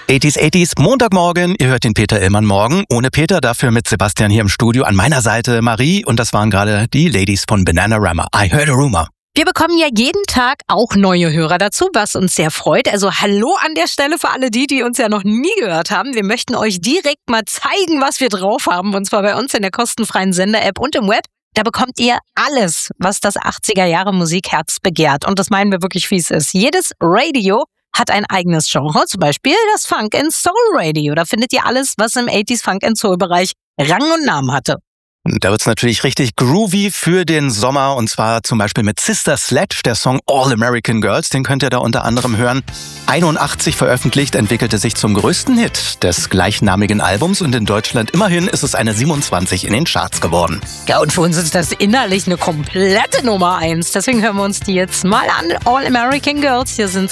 80s, Montagmorgen. Ihr hört den Peter Illmann morgen. Ohne Peter, dafür mit Sebastian hier im Studio. An meiner Seite Marie. Und das waren gerade die Ladies von Bananarama. I heard a rumor. Wir bekommen ja jeden Tag auch neue Hörer dazu, was uns sehr freut. Also hallo an der Stelle für alle die uns ja noch nie gehört haben. Wir möchten euch direkt mal zeigen, was wir drauf haben. Und zwar bei uns in der kostenfreien Sender-App und im Web. Da bekommt ihr alles, was das 80er-Jahre-Musikherz begehrt. Und das meinen wir wirklich, wie es ist. Jedes Radio hat ein eigenes Genre, zum Beispiel das Funk and Soul Radio. Da findet ihr alles, was im 80s Funk and Soul Bereich Rang und Namen hatte. Da wird's natürlich richtig groovy für den Sommer, und zwar zum Beispiel mit Sister Sledge, der Song All American Girls, den könnt ihr da unter anderem hören. 81 veröffentlicht, entwickelte sich zum größten Hit des gleichnamigen Albums und in Deutschland immerhin ist es eine 27 in den Charts geworden. Ja, und für uns ist das innerlich eine komplette Nummer 1. Deswegen hören wir uns die jetzt mal an. All American Girls, hier sind